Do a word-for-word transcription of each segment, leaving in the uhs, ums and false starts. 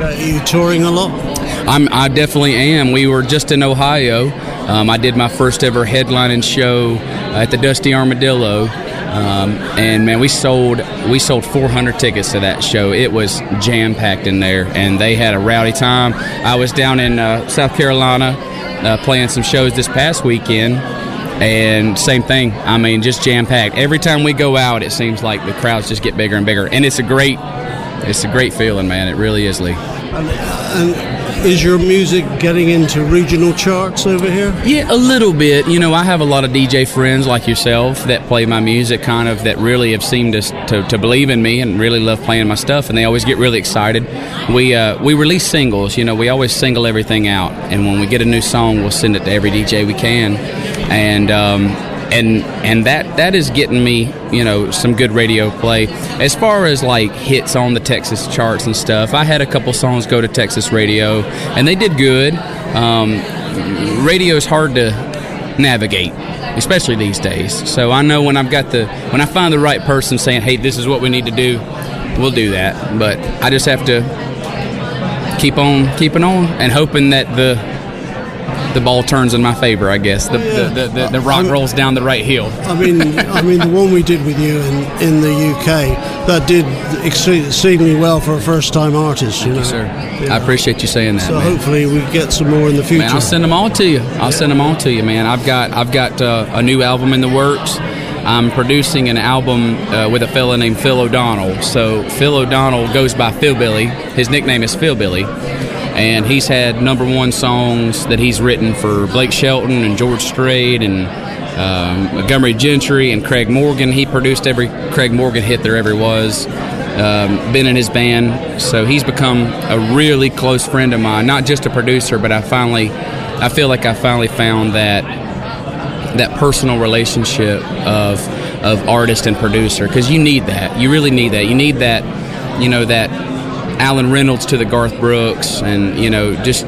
Okay. Are you touring a lot? I'm, I definitely am. We were just in Ohio. Um, I did my first ever headlining show at the Dusty Armadillo. Um, and man, we sold we sold four hundred tickets to that show. It was jam packed in there, and they had a rowdy time. I was down in uh, South Carolina uh, playing some shows this past weekend, and same thing. I mean, just jam packed. Every time we go out, it seems like the crowds just get bigger and bigger, and it's a great it's a great feeling, man. It really is, Lee. And, and is your music getting into regional charts over here? Yeah, a little bit. You know, I have a lot of D J friends like yourself that play my music, kind of, that really have seemed to, to, to believe in me and really love playing my stuff, and they always get really excited. We uh, we release singles. You know, we always single everything out, and when we get a new song, we'll send it to every D J we can, and um, and and that that is getting me, you know, some good radio play. As far as like hits on the Texas charts and stuff, I had a couple songs go to Texas radio, and they did good. Um, radio is hard to navigate, especially these days. So I know when I've got the when I find the right person saying, "Hey, this is what we need to do," we'll do that. But I just have to keep on keeping on and hoping that the the ball turns in my favor, I guess. The, yeah. the, the, the, the rock rolls down the right hill. I mean, I mean, the one we did with you in, in the U K, that did exceedingly well for a first-time artist. You Thank know? you, sir. Yeah. I appreciate you saying that. So man. hopefully we get some more in the future. Man, I'll send them all to you. I'll yeah. send them all to you, man. I've got I've got uh, a new album in the works. I'm producing an album uh, with a fella named Phil O'Donnell. So Phil O'Donnell goes by Phil Billy. His nickname is Phil Billy. And he's had number one songs that he's written for Blake Shelton and George Strait and um, Montgomery Gentry and Craig Morgan. He produced every Craig Morgan hit there ever was. Um, been in his band, so he's become a really close friend of mine. Not just a producer, but I finally, I feel like I finally found that that personal relationship of of artist and producer, because you need that. You really need that. You need that. You know, that Alan Reynolds to the Garth Brooks, and you know, just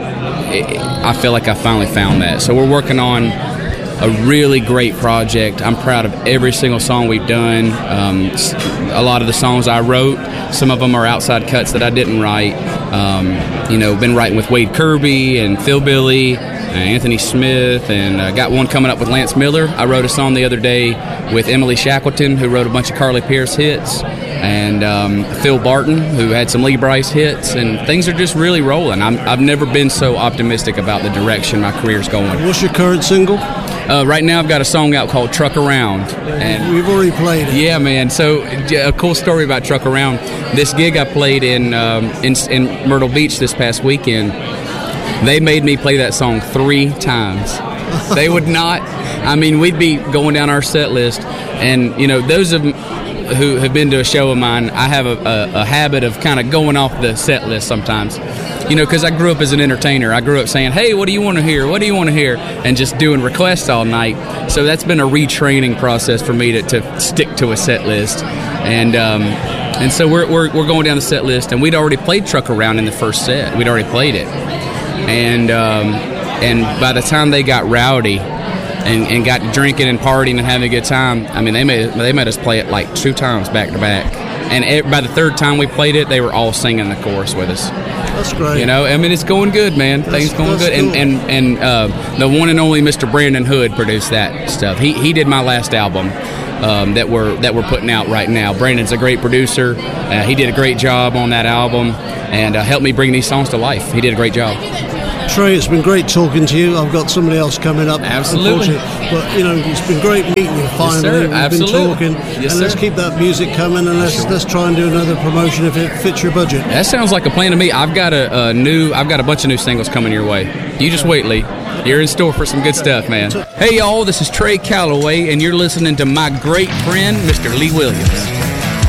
I feel like I finally found that. So we're working on a really great project. I'm proud of every single song we've done. Um, a lot of the songs I wrote, some of them are outside cuts that I didn't write. Um, you know, been writing with Wade Kirby and Phil Billy, and Anthony Smith, and uh, got one coming up with Lance Miller. I wrote a song the other day with Emily Shackleton, who wrote a bunch of Carly Pearce hits, and um, Phil Barton, who had some Lee Brice hits, and things are just really rolling. I'm, I've never been so optimistic about the direction my career's going. What's your current single? Uh, right now I've got a song out called Truck Around. And we've already played it. Yeah, man. So a cool story about Truck Around. This gig I played in, um, in, in Myrtle Beach this past weekend, they made me play that song three times. They would not. I mean, we'd be going down our set list, and, you know, those of who have been to a show of mine, I have a, a, a habit of kind of going off the set list sometimes. You know, because I grew up as an entertainer. I grew up saying, hey, what do you want to hear? What do you want to hear? And just doing requests all night. So that's been a retraining process for me to, to stick to a set list. And um, and so we're, we're we're going down the set list, and we'd already played Truck Around in the first set. We'd already played it. And um, and by the time they got rowdy and, and got drinking and partying and having a good time, I mean, they made they made us play it like two times back to back. And it, by the third time we played it, they were all singing the chorus with us. That's great. You know, I mean, it's going good, man. That's, Things going good. Cool. And and, and uh, the one and only Mister Brandon Hood produced that stuff. He he did my last album um, that we're that we're putting out right now. Brandon's a great producer. Uh, he did a great job on that album and uh, helped me bring these songs to life. He did a great job. Trey, it's been great talking to you. I've got somebody else coming up. Absolutely. But, you know, it's been great meeting you finally. Yes, sir. We've Absolutely. been talking. Yes, and let's sir. keep that music coming, and let's let's try and do another promotion if it fits your budget. That sounds like a plan to me. I've got a, a new I've got a bunch of new singles coming your way. You just wait, Lee. You're in store for some good stuff, man. Hey, y'all, this is Trey Calloway, and you're listening to my great friend, Mister Lee Williams.